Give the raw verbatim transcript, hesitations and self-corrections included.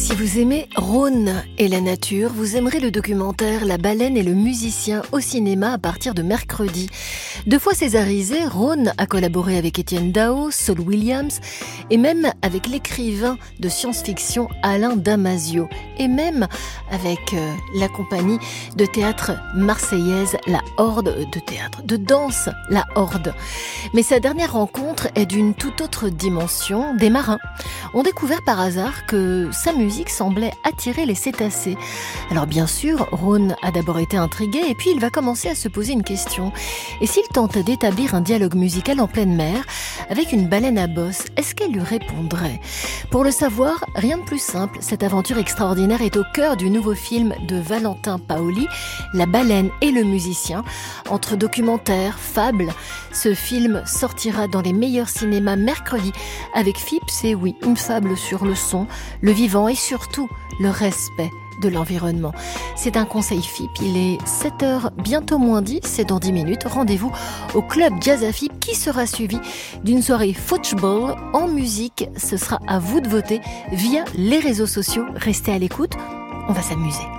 Si vous aimez Rhône et la nature, vous aimerez le documentaire La baleine et le musicien au cinéma à partir de mercredi. Deux fois césarisé, Rhône a collaboré avec Étienne Dao, Saul Williams et même avec l'écrivain de science-fiction Alain Damasio et même avec euh, la compagnie de théâtre marseillaise La Horde, de théâtre, de danse La Horde. Mais sa dernière rencontre est d'une toute autre dimension. Des marins ont découvert par hasard que sa musique semblait attirer les cétacés. Alors bien sûr, Rhône a d'abord été intrigué et puis il va commencer à se poser une question. Et s'il tentait d'établir un dialogue musical en pleine mer avec une baleine à bosse, est-ce qu'elle lui répondrait ? Pour le savoir, rien de plus simple. Cette aventure extraordinaire est au cœur du nouveau film de Valentin Paoli, La baleine et le musicien. Entre documentaire, fable, ce film sortira dans les meilleurs cinémas mercredi avec Fips et oui, une fable sur le son, le vivant et surtout le respect de l'environnement. C'est un conseil F I P, il est sept heures, bientôt moins dix, c'est dans dix minutes. Rendez-vous au club Jazz à F I P qui sera suivi d'une soirée football en musique. Ce sera à vous de voter via les réseaux sociaux. Restez à l'écoute, on va s'amuser.